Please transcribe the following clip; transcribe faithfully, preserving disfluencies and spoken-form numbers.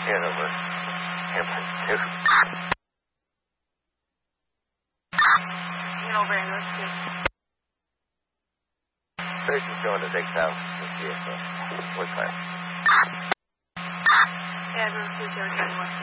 Hanover. Hamlet two. Hanover, English two. Station's going to Dick's house to see if uh, what's that. Yeah, River two, zero seven one.